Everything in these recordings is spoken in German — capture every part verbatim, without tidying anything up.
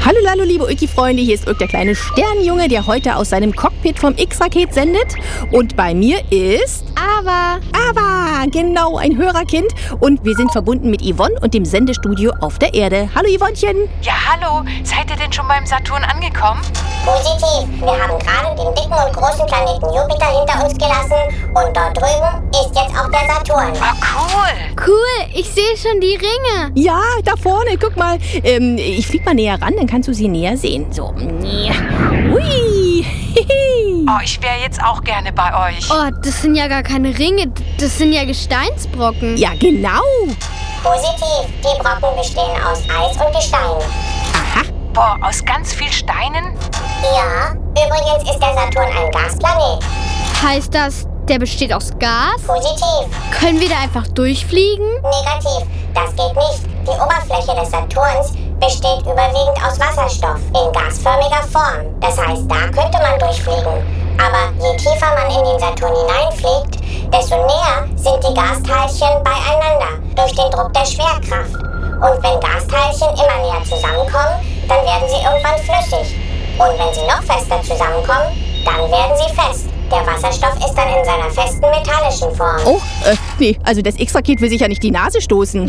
Hallo, hallo, liebe Ulki-Freunde, hier ist Ulk, der kleine Sternjunge, der heute aus seinem Cockpit vom X-Raket sendet. Und bei mir ist... Ava. Ava, genau, ein Hörerkind. Und wir sind verbunden mit Yvonne und dem Sendestudio auf der Erde. Hallo, Yvonnchen. Ja, hallo. Seid ihr denn schon beim Saturn angekommen? Positiv. Wir haben gerade den dicken und großen Planeten Jupiter hinter uns gelassen. Und dort drüben ist jetzt auch der Saturn. Oh, cool. Cool, ich sehe schon die Ringe. Ja, da vorne, guck mal. Ähm, ich flieg mal näher ran, dann kannst du sie näher sehen. So. Hui. Oh, ich wäre jetzt auch gerne bei euch. Oh, das sind ja gar keine Ringe, das sind ja Gesteinsbrocken. Ja, genau. Positiv. Die Brocken bestehen aus Eis und Gestein. Aha. Boah, aus ganz viel Steinen? Ja, übrigens ist der Saturn ein Gasplanet. Heißt das, der besteht aus Gas? Positiv. Können wir da einfach durchfliegen? Negativ. Das geht nicht. Die Oberfläche des Saturns besteht überwiegend aus Wasserstoff in gasförmiger Form. Das heißt, da könnte man durchfliegen. Aber je tiefer man in den Saturn hineinfliegt, desto näher sind die Gasteilchen beieinander durch den Druck der Schwerkraft. Und wenn Gasteilchen immer näher zusammenkommen, dann werden sie irgendwann flüssig. Und wenn sie noch fester zusammenkommen, dann werden sie fest. Der Wasserstoff ist dann in seiner festen metallischen Form. Oh, äh, nee, also das X-Raket will sich ja nicht die Nase stoßen.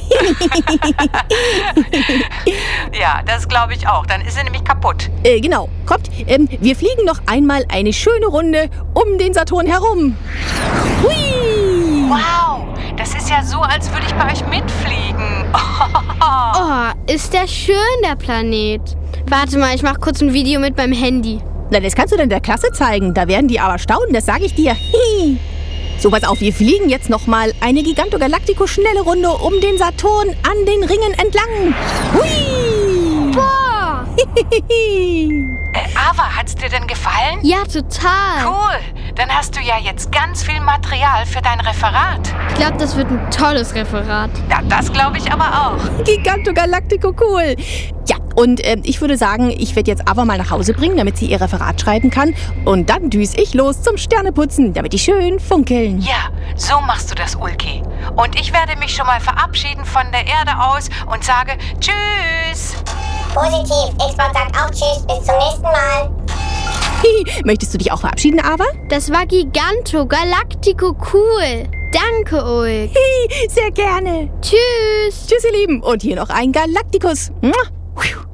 Ja, das glaube ich auch. Dann ist sie nämlich kaputt. Äh, genau. Kommt, ähm, wir fliegen noch einmal eine schöne Runde um den Saturn herum. Hui! Wow, das ist ja so, als würde ich bei euch mitfliegen. Oh, ist der schön, der Planet. Warte mal, ich mache kurz ein Video mit meinem Handy. Na, das kannst du dann der Klasse zeigen. Da werden die aber staunen, das sage ich dir. So, pass auf, wir fliegen jetzt noch mal eine Gigantogalactico-schnelle Runde um den Saturn an den Ringen entlang. Hui! Boah! Äh, Ava, hat's dir denn gefallen? Ja, total. Cool. Dann hast du ja jetzt ganz viel Material für dein Referat. Ich glaube, das wird ein tolles Referat. Ja, das glaube ich aber auch. Gigantogalactico, cool. Ja, und äh, ich würde sagen, ich werde jetzt Ava mal nach Hause bringen, damit sie ihr Referat schreiben kann. Und dann düse ich los zum Sterneputzen, damit die schön funkeln. Ja, so machst du das, Ulki. Und ich werde mich schon mal verabschieden von der Erde aus und sage Tschüss. Positiv. Xbox sagt auch Tschüss. Bis zum nächsten Mal. Möchtest du dich auch verabschieden, Ava? Das war Gigantogalactico cool. Danke, Ulk. Sehr gerne. Tschüss. Tschüss, ihr Lieben. Und hier noch ein Galacticus. Mua.